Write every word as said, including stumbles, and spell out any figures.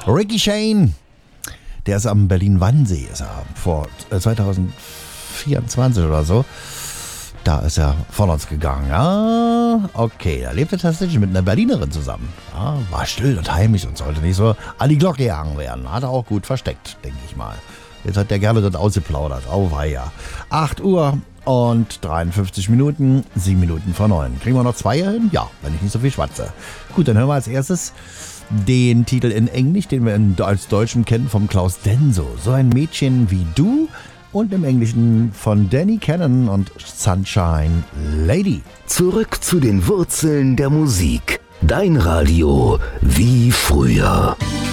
Ricky Shane, der ist am Berlin-Wannsee, ist er vor zwanzig vierundzwanzig oder so. Da ist er von uns gegangen. Ja, okay, da lebte tatsächlich mit einer Berlinerin zusammen. Ja, war still und heimlich und sollte nicht so an die Glocke gehangen werden. Hat er auch gut versteckt, denke ich mal. Jetzt hat der gerne dort ausgeplaudert. Oh weia. acht Uhr und dreiundfünfzig Minuten, sieben Minuten vor neun. Kriegen wir noch zwei hin? Ja, wenn ich nicht so viel schwatze. Gut, dann hören wir als erstes den Titel in Englisch, den wir in, als Deutschen kennen, vom Klaus Denso. So ein Mädchen wie du. Und im Englischen von Danny Cannon und Sunshine Lady. Zurück zu den Wurzeln der Musik. Dein Radio wie früher.